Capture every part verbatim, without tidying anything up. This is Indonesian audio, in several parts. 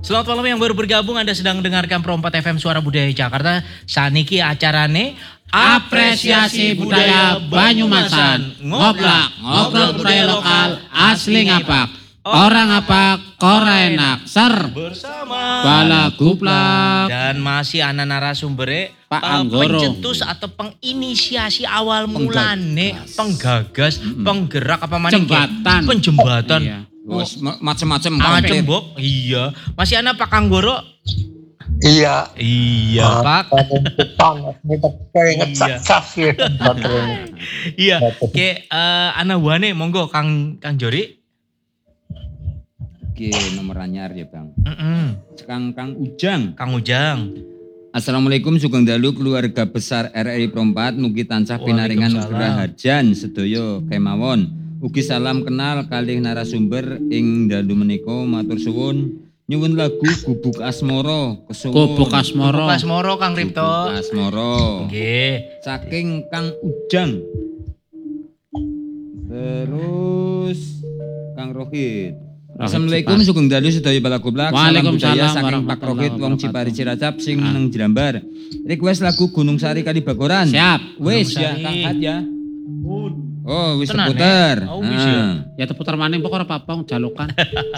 Selamat malam yang baru bergabung, Anda sedang mendengarkan Pro empat F M Suara Budaya Jakarta. Saniki acarane Apresiasi Budaya Banyumasan. Ngoblak, ngobrol budaya lokal asli ngapak. Orang ngapak, kora enak. Ser bersama Bala Guplak dan masih ana narasumber Pak uh, Anggoro. pencetus atau penginisiasi awal mulane, penggagas, hmm. penggerak apa mana? Jembatan. Penjembatan. Iya. Oh, macam-macam macam bok. Iya. Masih ana Pak Anggoro. Iya. Iya, uh, Pak. Iya. Iya. Oke, uh, ana wane monggo Kang Kang Jori. Oke, nomor anyar ya, Bang. Mm-mm. Kang Kang Ujang. Kang Ujang. Assalamualaikum sugeng dalu keluarga besar R R I Pro empat mugi tansah pinaringan rahajan sedaya kemawon. Ugi salam kenal kalih narasumber ing dalu menika matur suwun. Nyuwun lagu Gubuk Asmara kesuwun. Gubuk Asmara. Gubuk Asmara Kang Ripto. Gubuk Asmara. Nggih. Saking Kang Ujang. Terus Kang Rohit. Assalamualaikum sugeng dalu sedaya bala Guplak. Salam budaya saking Pak Rohit wong Cipari Cilacap sing ah. nang Jerambar. Request lagu Gunung Sari Kali Bagoran. Siap. Wis ya Kang Hat ya. Oh, wis terputer. Oh, wis ya. Ya terputer maning pokok ora apa-apa jalukan.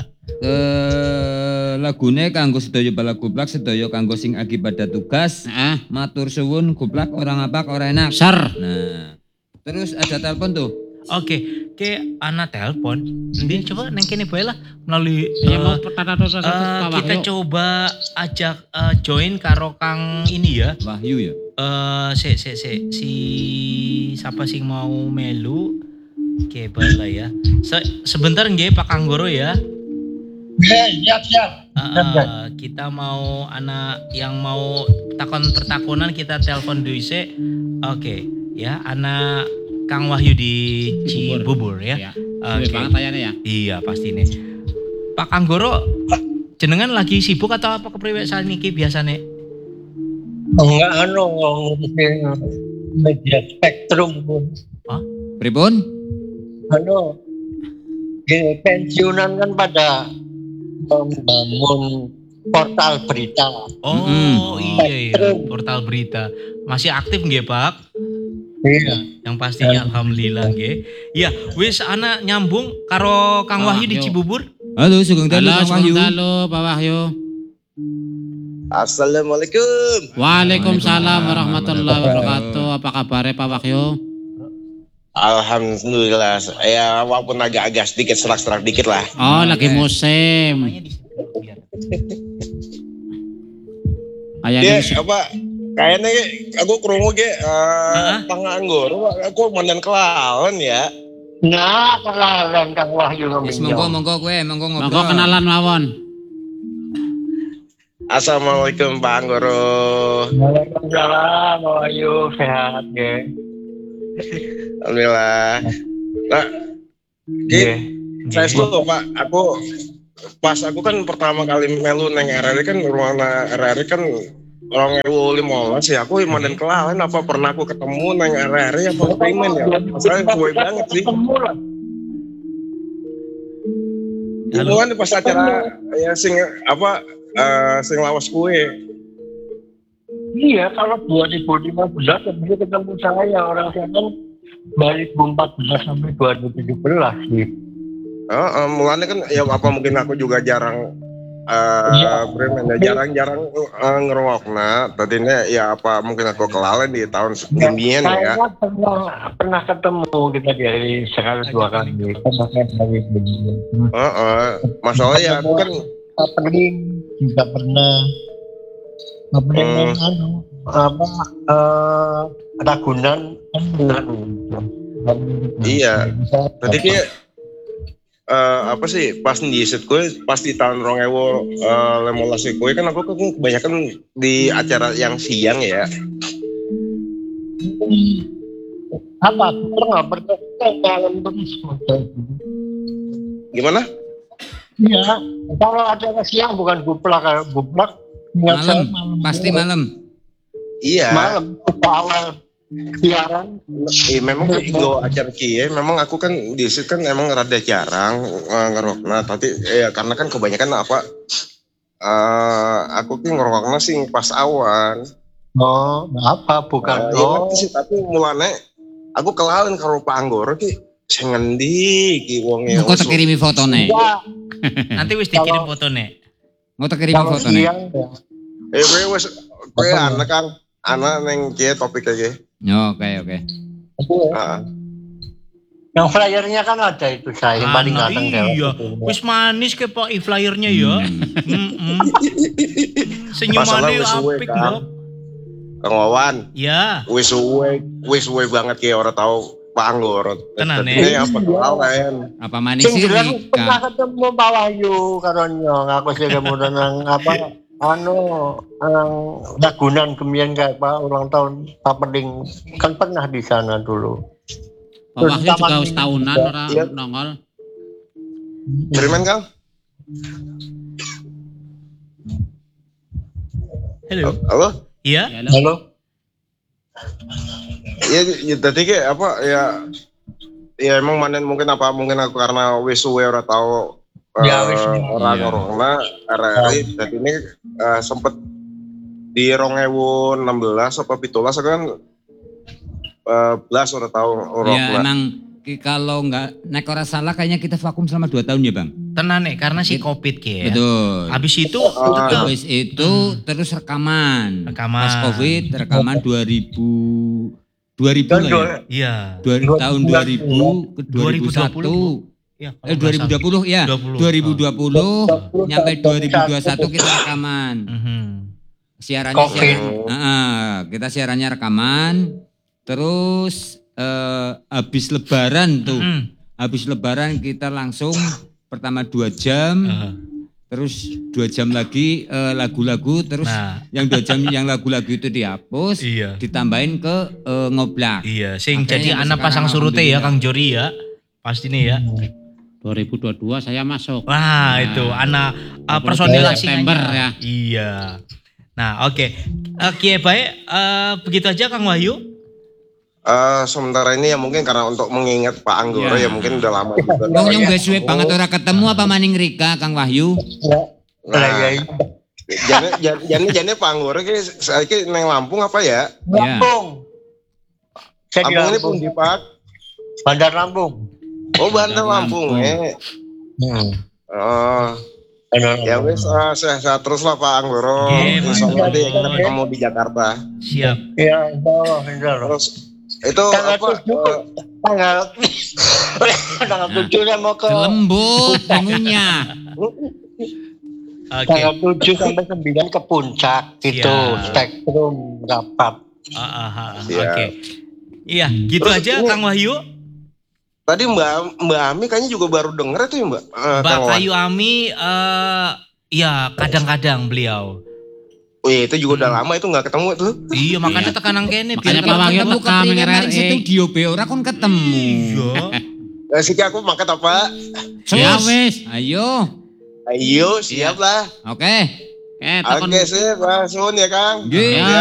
Eh lagune kanggo sedaya bala Guplak sedaya kanggo sing agi pada tugas. Heeh. Matur suwun Guplak ora ngapak ora enak. Ser. Nah. Terus ada telepon tuh. Oke, ke ana telepon. Nanti coba neng kene bae lah melalui ya, uh, mau pertanyaan uh, uh, kita yuk. Coba ajak uh, join karo Kang ini ya. Wahyu ya. Eh uh, si si si si siapa sih mau melu? Oke, bae lah ya. Se sebentar nggih Pak Anggoro ya. Iya, siap. Uh, uh, kita mau anak yang mau takon pertakunan kita telepon dulu sih. Oke, ya anak Kang Wahyu di Cibubur ya. Iya. Oke. Okay. Ya. Iya pasti nih. Pak Anggoro, jenengan lagi sibuk atau apa kepriwe saniki biasane? Enggak anu ngurusin media spektrum pun. Hah? Pripun? Anu di pensiunan kan pada membangun portal berita. Oh mm-hmm. iya iya, portal berita. Masih aktif nggih, Pak? Iya. Yang pastinya alhamdulillah nggih. Iya, wis ana nyambung karo Kang Wahyu di Cibubur. Halo, sugeng dalu Kang Wahyu. Halo, Pak Wahyu. Assalamualaikum. Waalaikumsalam warahmatullahi wabarakatuh. Apa kabarnya Pak Wahyu? Alhamdulillah. Ya walaupun agak-agak sedikit serak-serak dikit lah. Oh, lagi musim. Ayah apa? Kayaknya aku krungu ge uh, Kang Anggoro aku mandan kelawan ya. Nah, kenalan Kang Wahyu Yes, monggo monggo kowe monggo ngobrol. Monggo kenalan mawon. Assalamualaikum Pak Anggoro. Waalaikumsalam Pak Wahyu, sehat ge. Alhamdulillah. Nah, yeah. Saya dulu Pak, aku pas aku kan pertama kali melu neng R R I kan rumah R R I kan orang ewu lima belas ya aku mandan kelawan apa pernah aku ketemu neng R R I apa payment ya saya gue banget sih itu kan pas acara ya sing apa uh, sing lawas kue. Iya kalau dua ribu lima belas sebelum ketemu saya orang saya kan dua ribu empat belas sampai dua ribu tujuh belas sih. Uh, uh, mulanya kan ya apa mungkin aku juga jarang Uh, ya, ya jarang-jarang uh, ngerokok nah tadinya ya apa mungkin aku kelalen di tahun sebelumnya ya. Saya pernah pernah ketemu kita dari sekali dua kali. Uh, uh, masalahnya aku kan traveling juga pernah. Traveling uh, anu apa uh, Ragunan kan benar. Iya. Tadi kayak Uh, apa sih pas di set gue pas di tahun rong ewu lima belas gue kan aku kan kebanyakan di acara yang siang ya. Apa? Pernah berkenalan terus. Gimana? Iya, kalau acara siang bukan guplak, guplak malam, malam, pasti malam. Iya. Malam awal siaran. Iya memang gue acara kia, memang aku kan di situ kan emang rada jarang uh, ngerokna, tapi ya karena kan kebanyakan apa eh aku ki ngerokoknya sih pas awan. Oh, apa bukan? Nah, iya Oh, ngerti sih, tapi mulane aku kelalen karo Pak Anggoro ki sing ngendi ki wonge. Kok tak kirimi fotone? enggak. Nanti wis dikirim fotone. Mau tak kirimi Kalau fotone? siang ya. Eh kowe wis kowe anak Kang, anak ning kiye topik iki. Ya, oke oke. Heeh. Yang flyernya kan ada itu saya yang paling Ana, ganteng iya. dewasa. Wis manis ke Pak flyernya ya. Heeh. Masalah Senyumannya wis suwe, apik, Kang. Bob. Kang Wawan, Ya, wis suwe, wis suwe banget ki ora tau Pak Anggoro. Tenan, Ini ya? apa kelalen. Apa manis Sing sih jelas pernah Rika? ketemu Pak Wahyu karonyo ngaku sih kemudian nang apa anu nang Ragunan kemian kayak Pak ulang tahun Pak Pening kan pernah di sana dulu. Pak Wahyu juga wis tahunan ora Iya. nongol. Beriman Kang? halo. Halo? Iya. Ya, halo. Halo. Iya, ya, tadi kayak apa ya? Ya emang manen mungkin apa mungkin aku karena wis suwe ora tau Ya, eh, wis suwe. ora Iya. corona R R I jadi ini eh, sempet di dua ribu enam belas apa pitulas kan eh, belas ora tau ora Ya emang ki- kalau nggak nek ora salah kayaknya kita vakum selama dua tahun ya Bang. Tenan nih karena si Covid ki ya. Betul. Habis itu Oh, tetep Habis itu terus rekaman. Rekaman. Pas Covid rekaman dua ribu dua ribu Dan lah ya. dua- iya. Dua, tahun dua ribu ke dua ribu satu. Ya, Eh dua ribu dua puluh ya. dua ribu dua puluh nyampe dua ribu dua puluh satu kita rekaman. Mhm. Siarannya Covid. siaran, Heeh, kita siarannya rekaman. Terus eh, habis lebaran tuh. Mhm. Habis lebaran kita langsung pertama dua jam. Heeh. Terus dua jam lagi eh, lagu-lagu, terus Nah, yang dua jam yang lagu-lagu itu dihapus, iya. ditambahin ke eh, ngoblak. Iya, sing Makanya jadi yang anak sekarang pasang surute ya alhamdulillah. Kang Jori ya. Pasti nih ya. dua ribu dua puluh dua saya masuk. Wah, Nah, itu anak uh, dua puluh personil tiga asing September aja. ya. Iya. Nah, oke. Oke, baik. Eh, begitu aja Kang Wahyu. Eh, sementara ini ya mungkin karena untuk mengingat Pak Anggoro Ya. ya mungkin udah lama juga. Wong yang gak suwe banget ora ketemu apa maning Rika Kang Wahyu? Nah, Ya, ya, jane jane jane jane Pak Anggoro ki saiki neng Lampung apa ya? Lampung. Saya di Lampung ini pun Lampung. di Pak. Bandar Lampung. Oh, Banten Lampung. Lampung. Eh. Hmm. Oh, Bandar ya Lampung. wis eh, sehat-sehat terus lah Pak Anggoro. Oke, Insya Allah nanti mantap. kita ketemu di Jakarta. Siap. Ya, insya Allah, insya Allah. Terus itu Tanggal apa? tujuh. eh, Tanggal tanggal tujuh saya mau ke Lembut bangunnya. Oke. tanggal tujuh sampai sembilan ke puncak itu Siap. spektrum rapat. Ah, ah, ah. Siap. Oke. Iya, gitu Terus aja ini- Kang Wahyu. Tadi Mbak Mbak Ami kayaknya juga baru denger itu ya Mbak. Eh, Mbak Kang Wan. Kayu Ami eh ya kadang-kadang beliau. Oh iya, itu juga udah lama itu nggak ketemu tuh. Iya, makanya tekanan kene Makanya biar Pak Wahyu ketemu teka kepriwe mengerer maring studio be ora kon ketemu. Iya. Eh, Siki aku maket apa? Ya wis, ayo. Ayo, siap lah. Oke. Eh, Oke, sip. Langsung ya Kang. Nggih. Ya.